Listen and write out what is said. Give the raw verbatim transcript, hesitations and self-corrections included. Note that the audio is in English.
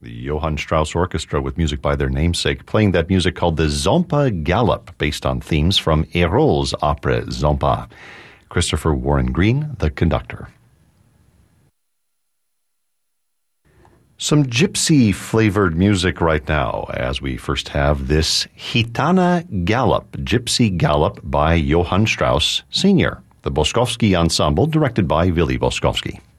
The Johann Strauss Orchestra with music by their namesake, playing that music called the Zompa Gallop, based on themes from Hérold's opera Zompa. Christopher Warren Green, the conductor. Some gypsy-flavored music right now, as we first have this Gitana Gallop, Gypsy Gallop by Johann Strauss Senior, the Boskovsky Ensemble, directed by Willy Boskovsky.